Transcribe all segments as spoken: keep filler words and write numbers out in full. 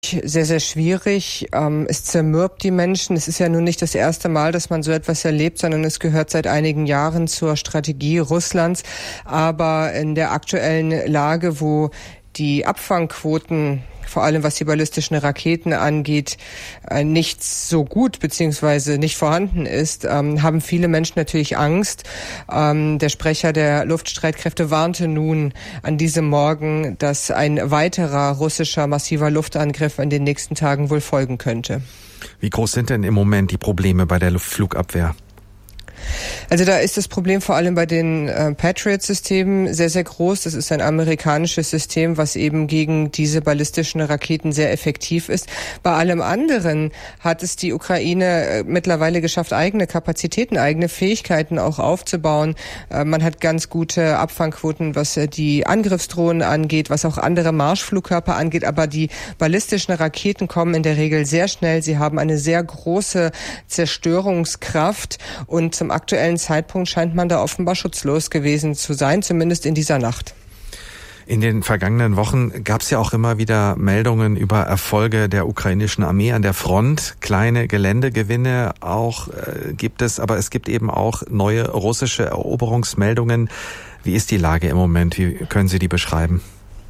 Sehr, sehr schwierig. Es zermürbt die Menschen. Es ist ja nun nicht das erste Mal, dass man so etwas erlebt, sondern es gehört seit einigen Jahren zur Strategie Russlands. Aber in der aktuellen Lage, wo die Abfangquoten, vor allem was die ballistischen Raketen angeht, nicht so gut beziehungsweise nicht vorhanden ist, haben viele Menschen natürlich Angst. Der Sprecher der Luftstreitkräfte warnte nun an diesem Morgen, dass ein weiterer russischer massiver Luftangriff in den nächsten Tagen wohl folgen könnte. Wie groß sind denn im Moment die Probleme bei der Luftflugabwehr? Also da ist das Problem vor allem bei den äh, Patriot-Systemen sehr, sehr groß. Das ist ein amerikanisches System, was eben gegen diese ballistischen Raketen sehr effektiv ist. Bei allem anderen hat es die Ukraine äh, mittlerweile geschafft, eigene Kapazitäten, eigene Fähigkeiten auch aufzubauen. Äh, man hat ganz gute Abfangquoten, was äh, die Angriffsdrohnen angeht, was auch andere Marschflugkörper angeht. Aber die ballistischen Raketen kommen in der Regel sehr schnell. Sie haben eine sehr große Zerstörungskraft und zum aktuellen Zeitpunkt scheint man da offenbar schutzlos gewesen zu sein, zumindest in dieser Nacht. In den vergangenen Wochen gab es ja auch immer wieder Meldungen über Erfolge der ukrainischen Armee an der Front. Kleine Geländegewinne auch äh, gibt es, aber es gibt eben auch neue russische Eroberungsmeldungen. Wie ist die Lage im Moment? Wie können Sie die beschreiben?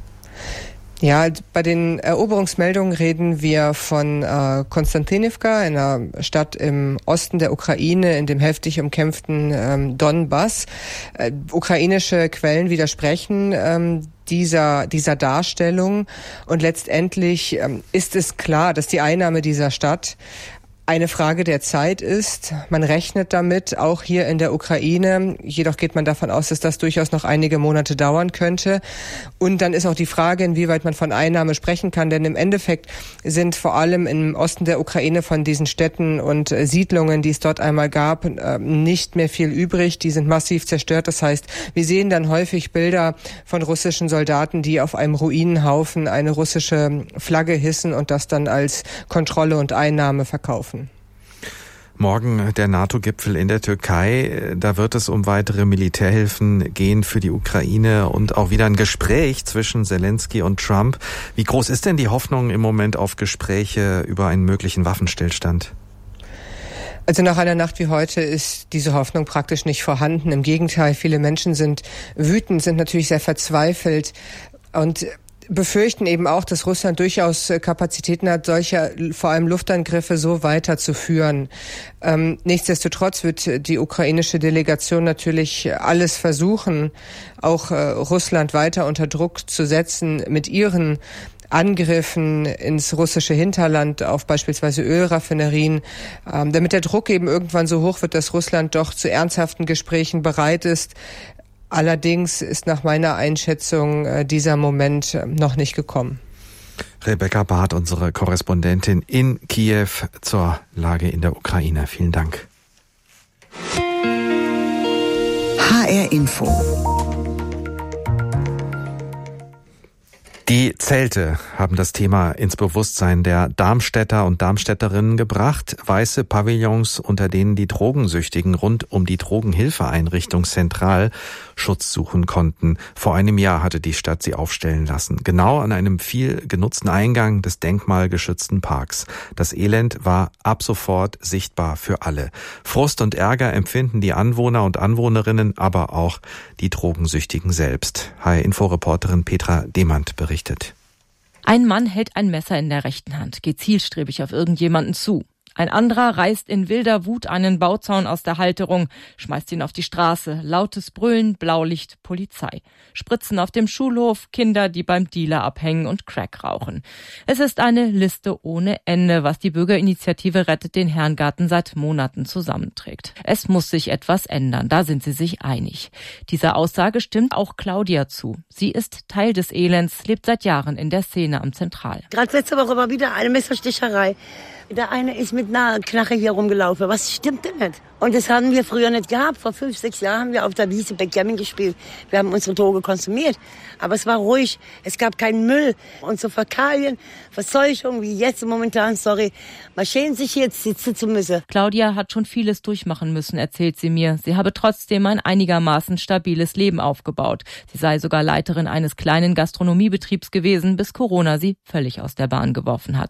Ja, bei den Eroberungsmeldungen reden wir von äh, Konstantinivka, einer Stadt im Osten der Ukraine, in dem heftig umkämpften ähm, Donbass. Äh, ukrainische Quellen widersprechen ähm, dieser dieser Darstellung und letztendlich ähm, ist es klar, dass die Einnahme dieser Stadt eine Frage der Zeit ist. Man rechnet damit, auch hier in der Ukraine. Jedoch geht man davon aus, dass das durchaus noch einige Monate dauern könnte. Und dann ist auch die Frage, inwieweit man von Einnahme sprechen kann. Denn im Endeffekt sind vor allem im Osten der Ukraine von diesen Städten und Siedlungen, die es dort einmal gab, nicht mehr viel übrig. Die sind massiv zerstört. Das heißt, wir sehen dann häufig Bilder von russischen Soldaten, die auf einem Ruinenhaufen eine russische Flagge hissen und das dann als Kontrolle und Einnahme verkaufen. Morgen der NATO-Gipfel in der Türkei. Da wird es um weitere Militärhilfen gehen für die Ukraine und auch wieder ein Gespräch zwischen Zelensky und Trump. Wie groß ist denn die Hoffnung im Moment auf Gespräche über einen möglichen Waffenstillstand? Also nach einer Nacht wie heute ist diese Hoffnung praktisch nicht vorhanden. Im Gegenteil, viele Menschen sind wütend, sind natürlich sehr verzweifelt und befürchten eben auch, dass Russland durchaus Kapazitäten hat, solche vor allem Luftangriffe so weiterzuführen. Ähm, nichtsdestotrotz wird die ukrainische Delegation natürlich alles versuchen, auch äh, Russland weiter unter Druck zu setzen mit ihren Angriffen ins russische Hinterland auf beispielsweise Ölraffinerien, ähm, damit der Druck eben irgendwann so hoch wird, dass Russland doch zu ernsthaften Gesprächen bereit ist. Allerdings ist nach meiner Einschätzung äh, dieser Moment äh, noch nicht gekommen. Rebecca Barth, unsere Korrespondentin in Kiew zur Lage in der Ukraine. Vielen Dank. H R Info. Die Zelte haben das Thema ins Bewusstsein der Darmstädter und Darmstädterinnen gebracht. Weiße Pavillons, unter denen die Drogensüchtigen rund um die Drogenhilfeeinrichtung Zentral Schutz suchen konnten. Vor einem Jahr hatte die Stadt sie aufstellen lassen. Genau an einem viel genutzten Eingang des denkmalgeschützten Parks. Das Elend war ab sofort sichtbar für alle. Frust und Ärger empfinden die Anwohner und Anwohnerinnen, aber auch die Drogensüchtigen selbst. H R-Info-Reporterin Petra Demand berichtet. Ein Mann hält ein Messer in der rechten Hand, geht zielstrebig auf irgendjemanden zu. Ein anderer reißt in wilder Wut einen Bauzaun aus der Halterung, schmeißt ihn auf die Straße. Lautes Brüllen, Blaulicht, Polizei. Spritzen auf dem Schulhof, Kinder, die beim Dealer abhängen und Crack rauchen. Es ist eine Liste ohne Ende, was die Bürgerinitiative Rettet den Herrengarten seit Monaten zusammenträgt. Es muss sich etwas ändern, da sind sie sich einig. Dieser Aussage stimmt auch Claudia zu. Sie ist Teil des Elends, lebt seit Jahren in der Szene am Zentral. Gerade letzte Woche war wieder eine Messersticherei. Der eine ist mit einer Knarre hier rumgelaufen. Was stimmt denn nicht? Und das haben wir früher nicht gehabt. Vor fünf, sechs Jahren haben wir auf der Wiese Backgammon gespielt. Wir haben unsere Droge konsumiert. Aber es war ruhig. Es gab keinen Müll. Und so Fäkalien, Verseuchung wie jetzt momentan, sorry. Man schämt sich jetzt, sitzen zu müssen. Claudia hat schon vieles durchmachen müssen, erzählt sie mir. Sie habe trotzdem ein einigermaßen stabiles Leben aufgebaut. Sie sei sogar Leiterin eines kleinen Gastronomiebetriebs gewesen, bis Corona sie völlig aus der Bahn geworfen hat.